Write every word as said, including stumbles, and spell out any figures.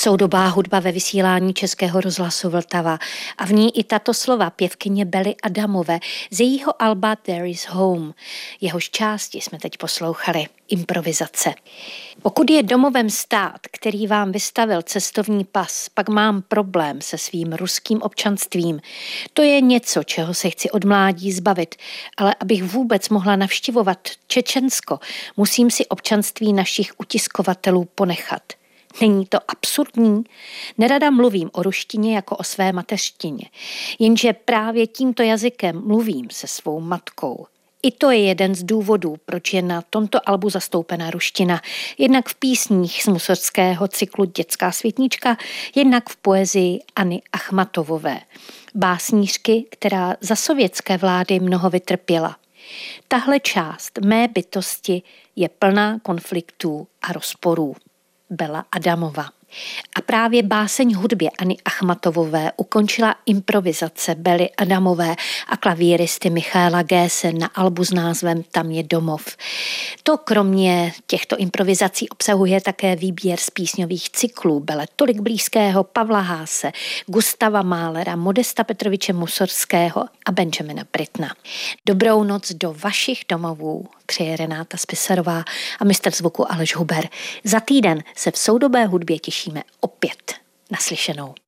Soudobá hudba ve vysílání Českého rozhlasu Vltava a v ní i tato slova pěvkyně Belly Adamové z jejího alba There is Home. Jehož části jsme teď poslouchali. Improvizace. Pokud je domovem stát, který vám vystavil cestovní pas, pak mám problém se svým ruským občanstvím. To je něco, čeho se chci od mládí zbavit, ale abych vůbec mohla navštěvovat Čečensko, musím si občanství našich utiskovatelů ponechat. Není to absurdní? Nerada mluvím o ruštině jako o své mateřštině, jenže právě tímto jazykem mluvím se svou matkou. I to je jeden z důvodů, proč je na tomto albu zastoupena ruština. Jednak v písních z mussorgského cyklu Dětská světnička, jednak v poezii Anny Achmatovové, básnířky, která za sovětské vlády mnoho vytrpěla. Tahle část mé bytosti je plná konfliktů a rozporů. Bela Adamova. A právě báseň hudbě Anny Achmatovové ukončila improvizace Belly Adamové a klavíristy Michaela Gése na albu s názvem Tam je domov. To kromě těchto improvizací obsahuje také výběr z písňových cyklů Bele tolik blízkého Pavla Haase, Gustava Mahlera, Modesta Petroviče Mussorgského a Benjamina Brittona. Dobrou noc do vašich domovů přeje Renáta Spisarová a mistr zvuku Aleš Huber. Za týden se v soudobé hudbě těšíme opět. Naslyšenou.